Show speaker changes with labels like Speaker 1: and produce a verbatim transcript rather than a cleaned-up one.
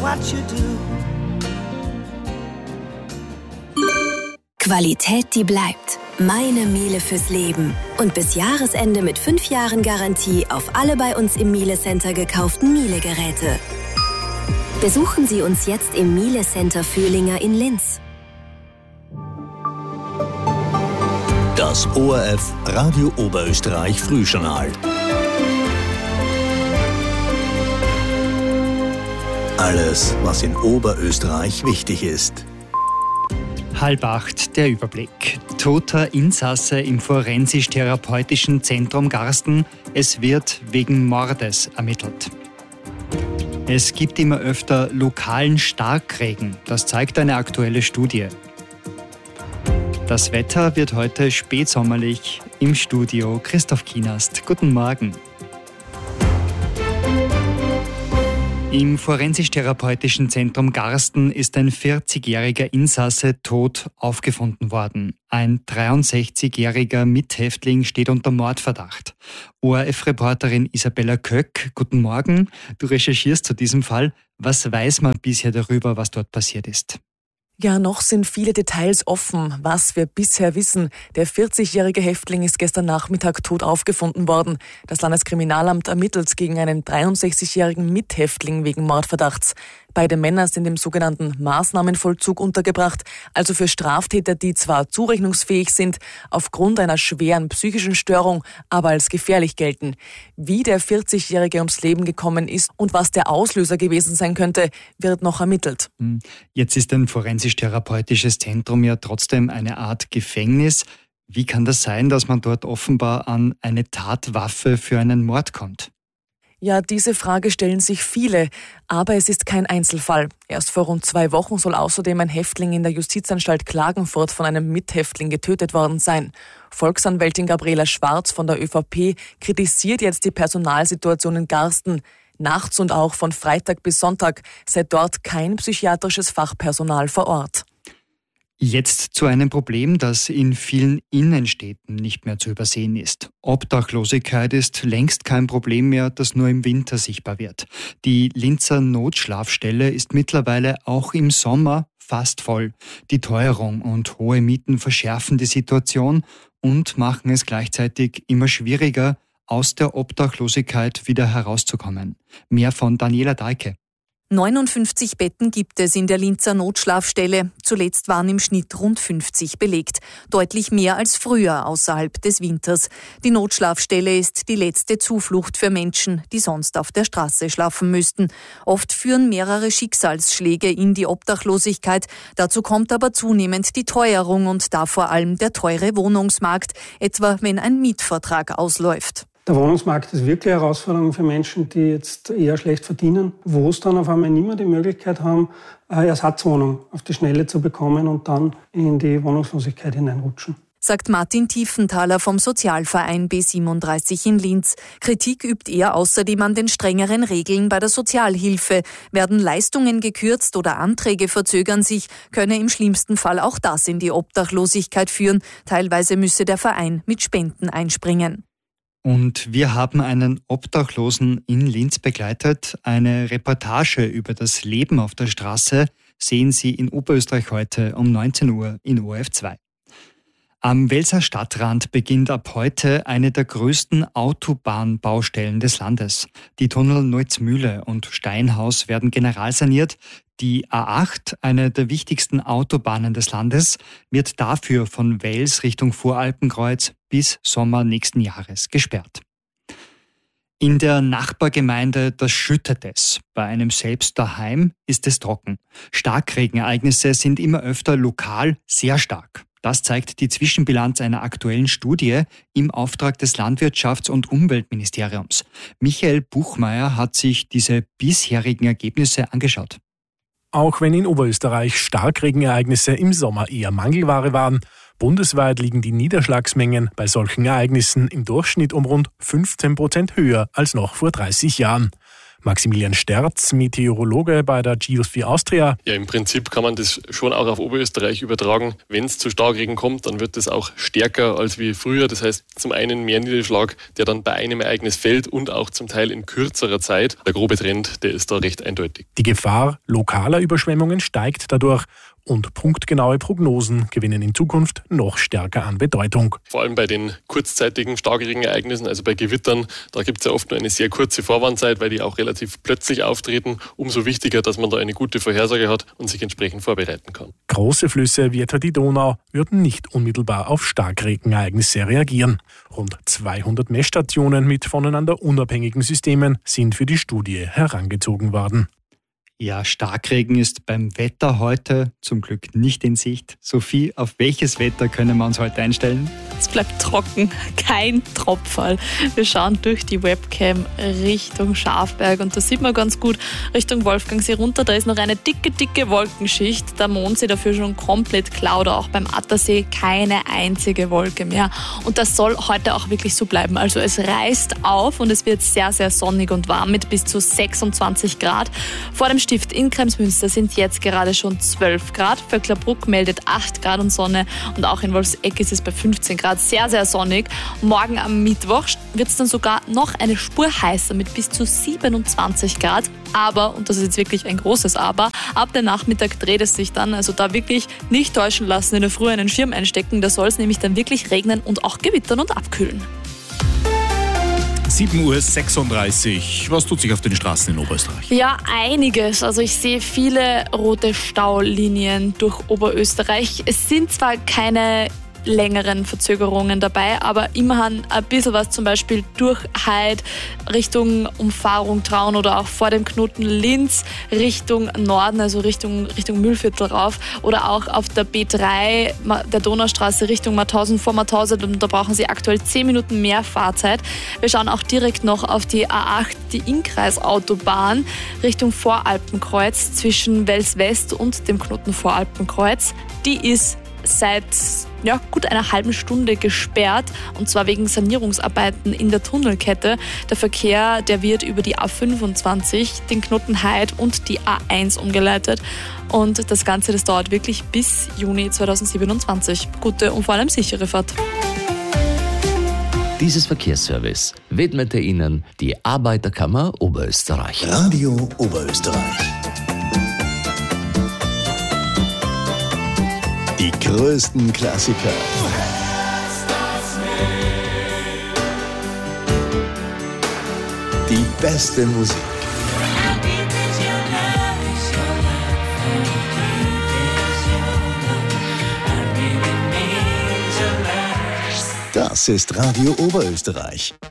Speaker 1: what you do.
Speaker 2: Qualität, die bleibt. Meine Miele fürs Leben. Und bis Jahresende mit fünf Jahren Garantie auf alle bei uns im Miele Center gekauften Miele-Geräte. Besuchen Sie uns jetzt im Miele Center Fühlinger in Linz.
Speaker 3: Das O R F Radio Oberösterreich Frühjournal. Alles, was in Oberösterreich wichtig ist.
Speaker 4: Halb acht, der Überblick. Toter Insasse im forensisch-therapeutischen Zentrum Garsten. Es wird wegen Mordes ermittelt. Es gibt immer öfter lokalen Starkregen. Das zeigt eine aktuelle Studie. Das Wetter wird heute spätsommerlich. Im Studio Christoph Kienast. Guten Morgen. Im forensisch-therapeutischen Zentrum Garsten ist ein vierzigjähriger Insasse tot aufgefunden worden. Ein dreiundsechzigjähriger Mithäftling steht unter Mordverdacht. O R F-Reporterin Isabella Köck, guten Morgen. Du recherchierst zu diesem Fall. Was weiß man bisher darüber, was dort passiert ist?
Speaker 5: Ja, noch sind viele Details offen. Was wir bisher wissen, der vierzigjährige Häftling ist gestern Nachmittag tot aufgefunden worden. Das Landeskriminalamt ermittelt gegen einen dreiundsechzigjährigen Mithäftling wegen Mordverdachts. Beide Männer sind im sogenannten Maßnahmenvollzug untergebracht, also für Straftäter, die zwar zurechnungsfähig sind, aufgrund einer schweren psychischen Störung, aber als gefährlich gelten. Wie der vierzigjährige ums Leben gekommen ist und was der Auslöser gewesen sein könnte, wird noch ermittelt.
Speaker 4: Jetzt ist ein forensisch-therapeutisches Zentrum ja trotzdem eine Art Gefängnis. Wie kann das sein, dass man dort offenbar an eine Tatwaffe für einen Mord kommt?
Speaker 5: Ja, diese Frage stellen sich viele, aber es ist kein Einzelfall. Erst vor rund zwei Wochen soll außerdem ein Häftling in der Justizanstalt Klagenfurt von einem Mithäftling getötet worden sein. Volksanwältin Gabriela Schwarz von der ÖVP kritisiert jetzt die Personalsituation in Garsten. Nachts und auch von Freitag bis Sonntag sei dort kein psychiatrisches Fachpersonal vor Ort.
Speaker 4: Jetzt zu einem Problem, das in vielen Innenstädten nicht mehr zu übersehen ist. Obdachlosigkeit ist längst kein Problem mehr, das nur im Winter sichtbar wird. Die Linzer Notschlafstelle ist mittlerweile auch im Sommer fast voll. Die Teuerung und hohe Mieten verschärfen die Situation und machen es gleichzeitig immer schwieriger, aus der Obdachlosigkeit wieder herauszukommen. Mehr von Daniela Dahlke.
Speaker 6: neunundfünfzig Betten gibt es in der Linzer Notschlafstelle. Zuletzt waren im Schnitt rund fünfzig belegt. Deutlich mehr als früher außerhalb des Winters. Die Notschlafstelle ist die letzte Zuflucht für Menschen, die sonst auf der Straße schlafen müssten. Oft führen mehrere Schicksalsschläge in die Obdachlosigkeit. Dazu kommt aber zunehmend die Teuerung und da vor allem der teure Wohnungsmarkt, etwa wenn ein Mietvertrag ausläuft.
Speaker 7: Der Wohnungsmarkt ist wirklich eine Herausforderung für Menschen, die jetzt eher schlecht verdienen, wo es dann auf einmal nicht mehr die Möglichkeit haben, eine Ersatzwohnung auf die Schnelle zu bekommen und dann in die Wohnungslosigkeit hineinrutschen.
Speaker 6: Sagt Martin Tiefenthaler vom Sozialverein B siebenunddreißig in Linz. Kritik übt er außerdem an den strengeren Regeln bei der Sozialhilfe. Werden Leistungen gekürzt oder Anträge verzögern sich, könne im schlimmsten Fall auch das in die Obdachlosigkeit führen. Teilweise müsse der Verein mit Spenden einspringen.
Speaker 4: Und wir haben einen Obdachlosen in Linz begleitet. Eine Reportage über das Leben auf der Straße sehen Sie in Oberösterreich heute um neunzehn Uhr in O R F zwei. Am Welser Stadtrand beginnt ab heute eine der größten Autobahnbaustellen des Landes. Die Tunnel Neuzmühle und Steinhaus werden generalsaniert. Die A acht, eine der wichtigsten Autobahnen des Landes, wird dafür von Wels Richtung Voralpenkreuz bis Sommer nächsten Jahres gesperrt. In der Nachbargemeinde, das schüttet es. Bei einem selbst daheim ist es trocken. Starkregenereignisse sind immer öfter lokal sehr stark. Das zeigt die Zwischenbilanz einer aktuellen Studie im Auftrag des Landwirtschafts- und Umweltministeriums. Michael Buchmeier hat sich diese bisherigen Ergebnisse angeschaut.
Speaker 8: Auch wenn in Oberösterreich Starkregenereignisse im Sommer eher Mangelware waren, bundesweit liegen die Niederschlagsmengen bei solchen Ereignissen im Durchschnitt um rund fünfzehn Prozent höher als noch vor dreißig Jahren. Maximilian Sterz, Meteorologe bei der Geosphere Austria.
Speaker 1: Ja, im Prinzip kann man das schon auch auf Oberösterreich übertragen. Wenn es zu Starkregen kommt, dann wird es auch stärker als wie früher. Das heißt, zum einen mehr Niederschlag, der dann bei einem Ereignis fällt und auch zum Teil in kürzerer Zeit. Der grobe Trend, der ist da recht eindeutig.
Speaker 8: Die Gefahr lokaler Überschwemmungen steigt dadurch und punktgenaue Prognosen gewinnen in Zukunft noch stärker an Bedeutung.
Speaker 1: Vor allem bei den kurzzeitigen Starkregenereignissen, also bei Gewittern, da gibt es ja oft nur eine sehr kurze Vorwarnzeit, weil die auch relativ plötzlich auftreten. Umso wichtiger, dass man da eine gute Vorhersage hat und sich entsprechend vorbereiten kann.
Speaker 8: Große Flüsse wie etwa die Donau würden nicht unmittelbar auf Starkregenereignisse reagieren. Rund zweihundert Messstationen mit voneinander unabhängigen Systemen sind für die Studie herangezogen worden.
Speaker 4: Ja, Starkregen ist beim Wetter heute zum Glück nicht in Sicht. Sophie, auf welches Wetter können wir uns heute einstellen?
Speaker 9: Es bleibt trocken, kein Tropfall. Wir schauen durch die Webcam Richtung Schafberg und da sieht man ganz gut Richtung Wolfgangsee runter. Da ist noch eine dicke, dicke Wolkenschicht. Der Mondsee dafür schon komplett klar oder auch beim Attersee keine einzige Wolke mehr. Und das soll heute auch wirklich so bleiben. Also es reißt auf und es wird sehr, sehr sonnig und warm mit bis zu sechsundzwanzig Grad. Vor dem Stift in Kremsmünster sind jetzt gerade schon zwölf Grad. Vöcklerbruck meldet acht Grad und Sonne und auch in Wolfsegg ist es bei fünfzehn Grad. Sehr, sehr sonnig. Morgen am Mittwoch wird es dann sogar noch eine Spur heißer mit bis zu siebenundzwanzig Grad. Aber, und das ist jetzt wirklich ein großes Aber, ab dem Nachmittag dreht es sich dann. Also da wirklich nicht täuschen lassen, in der Früh einen Schirm einstecken. Da soll es nämlich dann wirklich regnen und auch gewittern und abkühlen.
Speaker 10: sieben Uhr sechsunddreißig. Was tut sich auf den Straßen in Oberösterreich?
Speaker 9: Ja, einiges. Also ich sehe viele rote Staulinien durch Oberösterreich. Es sind zwar keine längeren Verzögerungen dabei, aber immerhin ein bisschen was, zum Beispiel durch Heid Richtung Umfahrung Traun oder auch vor dem Knoten Linz Richtung Norden, also Richtung, Richtung Mühlviertel rauf oder auch auf der B drei der Donaustraße Richtung Mauthausen vor Mauthausen und da brauchen Sie aktuell zehn Minuten mehr Fahrzeit. Wir schauen auch direkt noch auf die A acht, die Innkreisautobahn Richtung Voralpenkreuz zwischen Wels West und dem Knoten Voralpenkreuz. Die ist seit ja, gut einer halben Stunde gesperrt und zwar wegen Sanierungsarbeiten in der Tunnelkette. Der Verkehr, der wird über die A fünfundzwanzig, den Knoten Heid und die A eins umgeleitet und das Ganze, das dauert wirklich bis Juni zweitausendsiebenundzwanzig. Gute und vor allem sichere Fahrt.
Speaker 11: Dieses Verkehrsservice widmete Ihnen die Arbeiterkammer Oberösterreich.
Speaker 3: Radio Oberösterreich. Die größten Klassiker. Die beste Musik. Das ist Radio Oberösterreich.